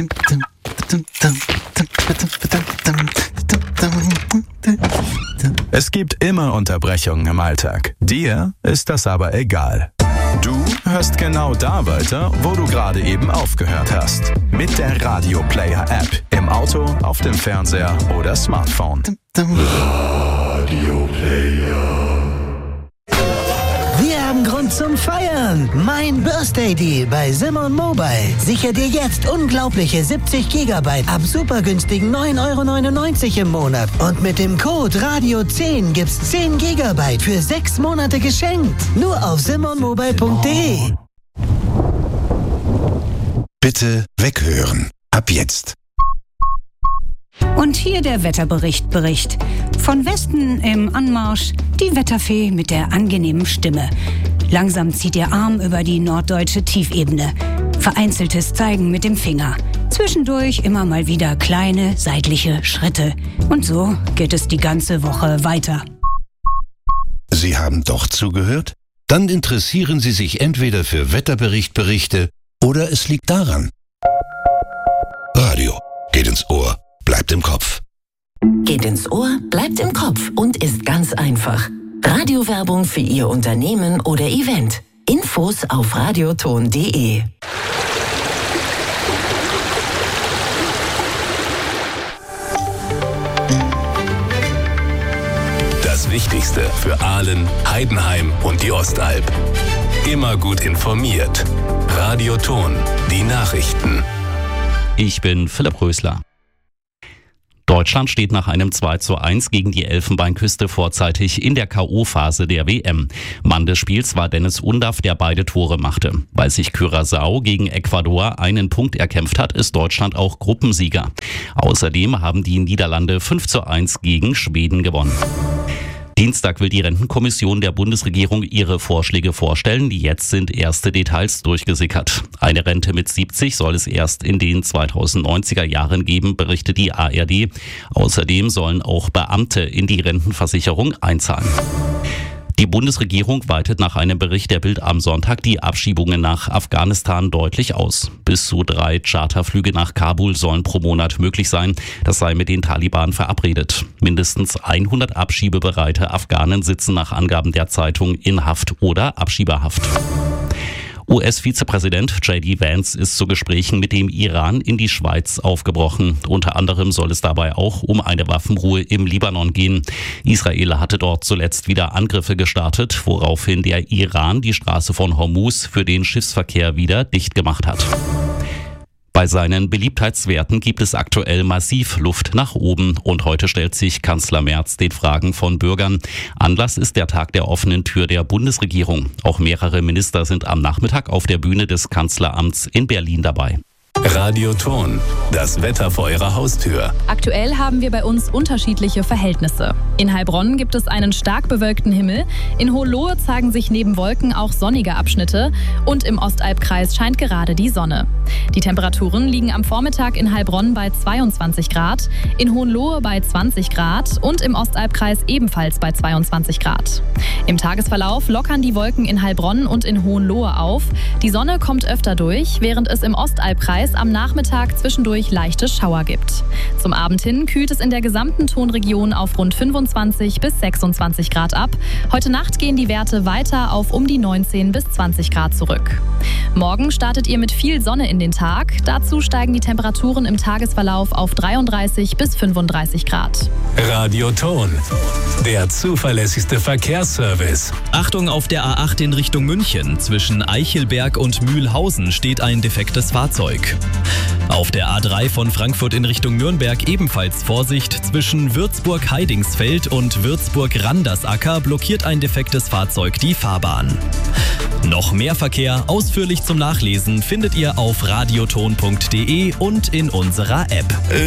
Es gibt immer Unterbrechungen im Alltag. Dir ist das aber egal. Du hörst genau da weiter, wo du gerade eben aufgehört hast. Mit der Radio Player App. Im Auto, auf dem Fernseher oder Smartphone. Radio Player. Wir haben Grund zum Feiern. Mein Birthday Deal bei Simon Mobile. Sichere dir jetzt unglaubliche 70 GB ab supergünstigen 9,99 € im Monat. Und mit dem Code Radio10 gibt's 10 GB für 6 Monate geschenkt. Nur auf simonmobile.de. Bitte weghören. Ab jetzt. Und hier der Wetterbericht. Von Westen im Anmarsch die Wetterfee mit der angenehmen Stimme. Langsam zieht ihr Arm über die norddeutsche Tiefebene. Vereinzeltes Zeigen mit dem Finger. Zwischendurch immer mal wieder kleine seitliche Schritte. Und so geht es die ganze Woche weiter. Sie haben doch zugehört? Dann interessieren Sie sich entweder für Wetterberichte oder es liegt daran. Radio geht ins Ohr, bleibt im Kopf. Geht ins Ohr, bleibt im Kopf und ist ganz einfach. Radiowerbung für Ihr Unternehmen oder Event. Infos auf radioton.de. Das Wichtigste für Aalen, Heidenheim und die Ostalb. Immer gut informiert. Radioton, die Nachrichten. Ich bin Philipp Rösler. Deutschland steht nach einem 2:1 gegen die Elfenbeinküste vorzeitig in der K.O.-Phase der WM. Mann des Spiels war Dennis Undaff, der beide Tore machte. Weil sich Curaçao gegen Ecuador einen Punkt erkämpft hat, ist Deutschland auch Gruppensieger. Außerdem haben die Niederlande 5:1 gegen Schweden gewonnen. Dienstag will die Rentenkommission der Bundesregierung ihre Vorschläge vorstellen. Jetzt sind erste Details durchgesickert. Eine Rente mit 70 soll es erst in den 2090er Jahren geben, berichtet die ARD. Außerdem sollen auch Beamte in die Rentenversicherung einzahlen. Die Bundesregierung weitet nach einem Bericht der Bild am Sonntag die Abschiebungen nach Afghanistan deutlich aus. Bis zu 3 Charterflüge nach Kabul sollen pro Monat möglich sein. Das sei mit den Taliban verabredet. Mindestens 100 abschiebebereite Afghanen sitzen nach Angaben der Zeitung in Haft oder Abschiebehaft. US-Vizepräsident J.D. Vance ist zu Gesprächen mit dem Iran in die Schweiz aufgebrochen. Unter anderem soll es dabei auch um eine Waffenruhe im Libanon gehen. Israel hatte dort zuletzt wieder Angriffe gestartet, woraufhin der Iran die Straße von Hormuz für den Schiffsverkehr wieder dicht gemacht hat. Bei seinen Beliebtheitswerten gibt es aktuell massiv Luft nach oben und heute stellt sich Kanzler Merz den Fragen von Bürgern. Anlass ist der Tag der offenen Tür der Bundesregierung. Auch mehrere Minister sind am Nachmittag auf der Bühne des Kanzleramts in Berlin dabei. Radioton, das Wetter vor Ihrer Haustür. Aktuell haben wir bei uns unterschiedliche Verhältnisse. In Heilbronn gibt es einen stark bewölkten Himmel. In Hohenlohe zeigen sich neben Wolken auch sonnige Abschnitte. Und im Ostalbkreis scheint gerade die Sonne. Die Temperaturen liegen am Vormittag in Heilbronn bei 22 Grad, in Hohenlohe bei 20 Grad und im Ostalbkreis ebenfalls bei 22 Grad. Im Tagesverlauf lockern die Wolken in Heilbronn und in Hohenlohe auf. Die Sonne kommt öfter durch, während es im Ostalbkreis am Nachmittag zwischendurch leichte Schauer gibt. Zum Abend hin kühlt es in der gesamten Tonregion auf rund 25 bis 26 Grad ab. Heute Nacht gehen die Werte weiter auf um die 19 bis 20 Grad zurück. Morgen startet ihr mit viel Sonne in den Tag. Dazu steigen die Temperaturen im Tagesverlauf auf 33 bis 35 Grad. Radioton, der zuverlässigste Verkehrsservice. Achtung, auf der A8 in Richtung München. Zwischen Eichelberg und Mühlhausen steht ein defektes Fahrzeug. Auf der A3 von Frankfurt in Richtung Nürnberg ebenfalls Vorsicht. Zwischen Würzburg-Heidingsfeld und Würzburg-Randersacker blockiert ein defektes Fahrzeug die Fahrbahn. Noch mehr Verkehr ausführlich zum Nachlesen findet ihr auf radioton.de und in unserer App.